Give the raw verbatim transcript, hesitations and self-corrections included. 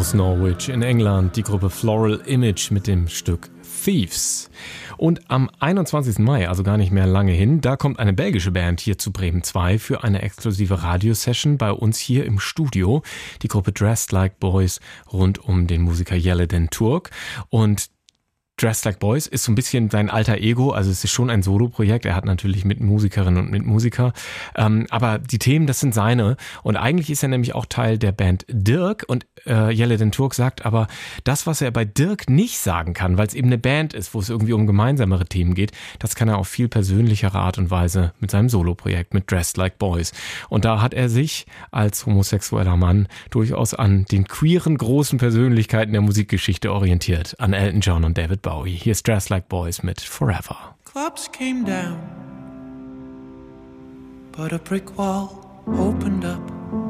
Aus Norwich in England die Gruppe Floral Image mit dem Stück Thieves. Und am einundzwanzigsten Mai, also gar nicht mehr lange hin, da kommt eine belgische Band hier zu Bremen zwei für eine exklusive Radiosession bei uns hier im Studio. Die Gruppe Dressed Like Boys rund um den Musiker Jelle den Turk. Und Dressed Like Boys ist so ein bisschen sein alter Ego, also es ist schon ein Soloprojekt. Er hat natürlich mit Musikerinnen und mit Musiker, ähm, aber die Themen, das sind seine. Und eigentlich ist er nämlich auch Teil der Band Dirk und äh, Jelle den Turk sagt aber, das, was er bei Dirk nicht sagen kann, weil es eben eine Band ist, wo es irgendwie um gemeinsamere Themen geht, das kann er auf viel persönlichere Art und Weise mit seinem Soloprojekt, mit Dressed Like Boys. Und da hat er sich als homosexueller Mann durchaus an den queeren großen Persönlichkeiten der Musikgeschichte orientiert, an Elton John und David Bowie. Hier ist Dressed Like Boys mit Forever. Clubs came down, but a brick wall opened up.